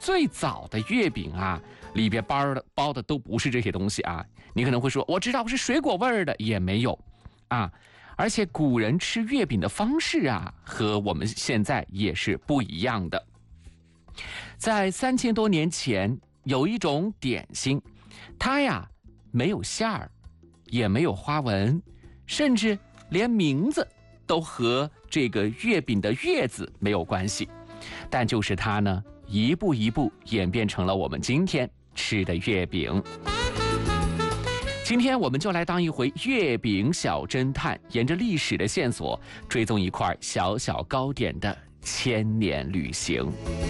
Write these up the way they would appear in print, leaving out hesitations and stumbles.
最早的月饼啊，里边包的都不是这些东西啊。你可能会说，我知道是水果味儿的，也没有啊。而且古人吃月饼的方式啊，和我们现在也是不一样的。在3000多年前，有一种点心，它呀没有馅儿，也没有花纹，甚至连名字都和这个月饼的月字没有关系。但就是它呢，一步一步演变成了我们今天吃的月饼。今天我们就来当一回月饼小侦探，沿着历史的线索，追踪一块小小糕点的千年旅行。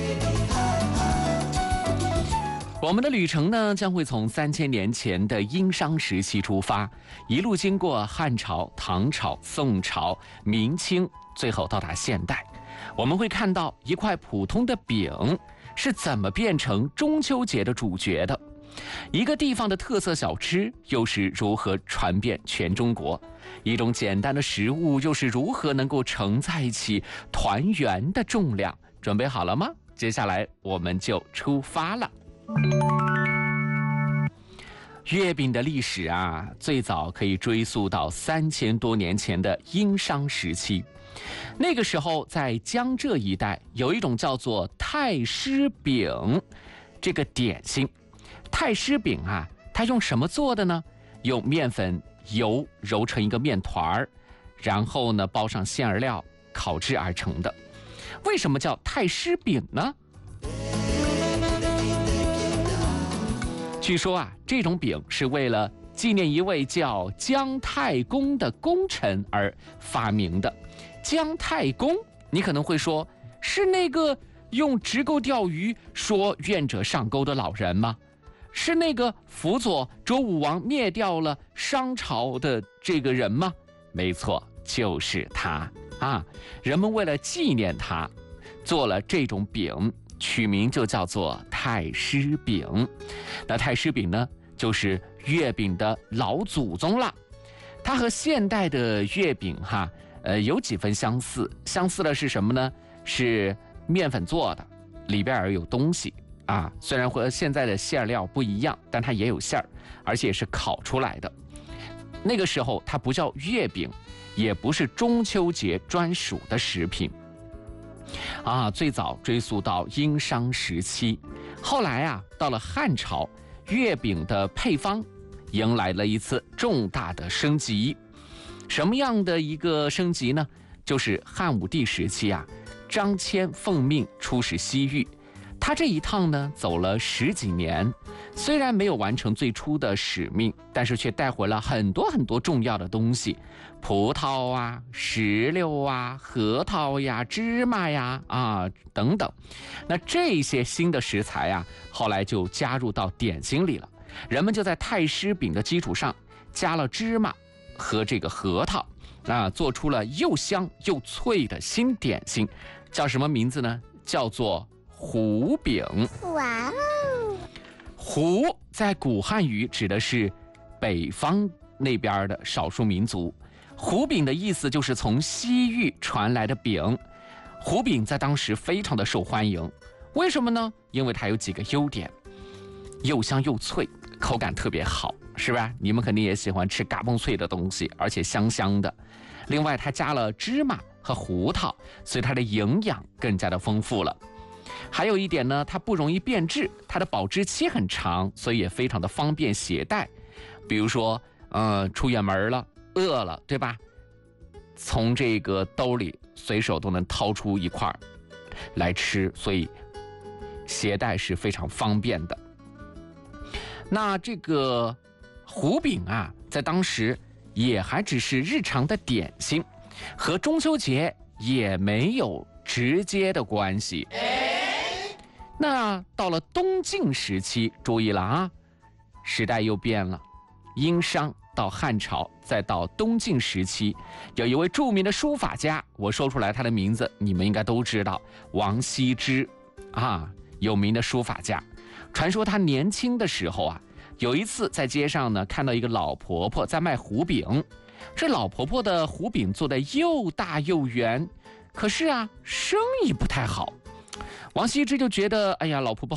我们的旅程呢，将会从3000年前的殷商时期出发，一路经过汉朝、唐朝、宋朝、明清，最后到达现代。我们会看到一块普通的饼是怎么变成中秋节的主角的，一个地方的特色小吃又是如何传遍全中国，一种简单的食物又是如何能够承载起团圆的重量。准备好了吗？接下来我们就出发了。月饼的历史啊，最早可以追溯到3000多年前的殷商时期。那个时候在江浙一带有一种叫做太师饼这个点心。太师饼啊，它用什么做的呢？用面粉、油揉成一个面团，然后呢包上馅儿料烤制而成的。为什么叫太师饼呢？据说啊，这种饼是为了纪念一位叫姜太公的功臣而发明的。姜太公，你可能会说，是那个用直钩钓鱼说愿者上钩的老人吗？是那个辅佐周武王灭掉了商朝的这个人吗？没错，就是他啊！人们为了纪念他，做了这种饼，取名就叫做太师饼。那太师饼呢，就是月饼的老祖宗了。它和现代的月饼有几分相似。相似的是什么呢？是面粉做的，里边有东西啊。虽然和现在的馅料不一样，但它也有馅儿，而且是烤出来的。那个时候它不叫月饼，也不是中秋节专属的食品啊。最早追溯到殷商时期，后来啊，到了汉朝，月饼的配方迎来了一次重大的升级。什么样的一个升级呢？就是汉武帝时期啊，张骞奉命出使西域，他这一趟呢走了10几年，虽然没有完成最初的使命，但是却带回了很多很多重要的东西，葡萄啊、石榴啊、核桃呀、芝麻呀等等。那这些新的食材啊，后来就加入到点心里了。人们就在太师饼的基础上加了芝麻和这个核桃做出了又香又脆的新点心，叫什么名字呢？叫做胡饼。 哇哦！ 胡在古汉语指的是北方那边的少数民族，胡饼的意思就是从西域传来的饼。胡饼在当时非常的受欢迎，为什么呢？因为它有几个优点，又香又脆，口感特别好，是吧？你们肯定也喜欢吃嘎嘣脆的东西，而且香香的。另外它加了芝麻和胡桃，所以它的营养更加的丰富了。还有一点呢，它不容易变质，它的保质期很长，所以也非常的方便携带。比如说出远门了，饿了，对吧？从这个兜里随手都能掏出一块来吃，所以携带是非常方便的。那这个胡饼啊，在当时也还只是日常的点心，和中秋节也没有直接的关系。那到了东晋时期，注意了啊，时代又变了。殷商到汉朝，再到东晋时期，有一位著名的书法家，我说出来他的名字，你们应该都知道，王羲之有名的书法家。传说他年轻的时候啊，有一次在街上呢，看到一个老婆婆在卖胡饼。这老婆婆的胡饼做得又大又圆，可是啊，生意不太好。王羲之就觉得，哎呀，老婆婆